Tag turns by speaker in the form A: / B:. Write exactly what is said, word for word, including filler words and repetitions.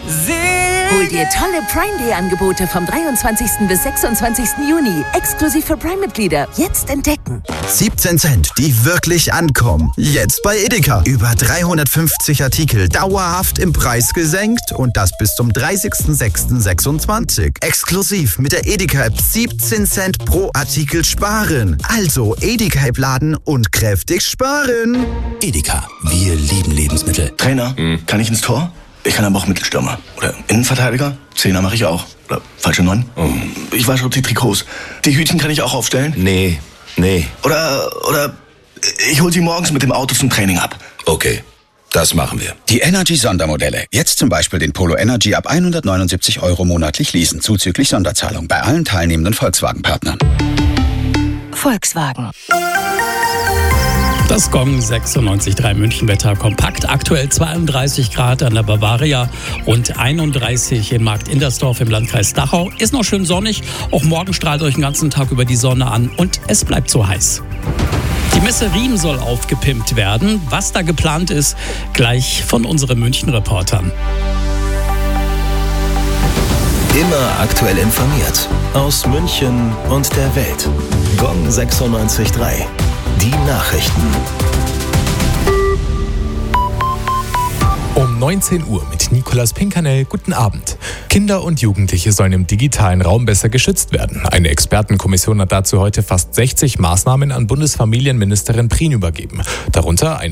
A: Hol dir tolle Prime Day Angebote vom dreiundzwanzigsten bis sechsundzwanzigsten Juni. Exklusiv für Prime-Mitglieder. Jetzt entdecken.
B: siebzehn Cent, die wirklich ankommen. Jetzt bei Edeka. Über dreihundertfünfzig Artikel dauerhaft im Preis gesenkt und das bis zum dreißigsten sechsten sechsundzwanzig. Exklusiv mit der Edeka-App siebzehn Cent pro Artikel sparen. Also Edeka-App laden und kräftig sparen.
C: Edeka, wir lieben Lebensmittel.
D: Trainer, hm. kann ich ins Tor? Ich kann aber auch Mittelstürmer. Oder Innenverteidiger. Zehner mache ich auch. Oder falsche Neun. Oh. Ich wasche auch die Trikots. Die Hütchen kann ich auch aufstellen.
C: Nee, nee.
D: Oder, oder ich hole sie morgens mit dem Auto zum Training ab.
C: Okay, das machen wir.
E: Die Energy-Sondermodelle. Jetzt zum Beispiel den Polo Energy ab hundertneunundsiebzig Euro monatlich leasen. Zuzüglich Sonderzahlung bei allen teilnehmenden Volkswagen-Partnern.
A: Volkswagen.
F: Das Gong sechsundneunzig Komma drei Münchenwetter kompakt. Aktuell zweiunddreißig Grad an der Bavaria, rund einunddreißig in Markt Indersdorf im Landkreis Dachau. Ist noch schön sonnig. Auch morgen strahlt euch den ganzen Tag über die Sonne an und es bleibt so heiß. Die Messe Riem soll aufgepimpt werden. Was da geplant ist, gleich von unseren München-Reportern.
G: Immer aktuell informiert. Aus München und der Welt. Gong sechsundneunzig Komma drei. Die Nachrichten.
H: Um neunzehn Uhr mit Nicolas Pinkernell. Guten Abend. Kinder und Jugendliche sollen im digitalen Raum besser geschützt werden. Eine Expertenkommission hat dazu heute fast sechzig Maßnahmen an Bundesfamilienministerin Prien übergeben. Darunter ein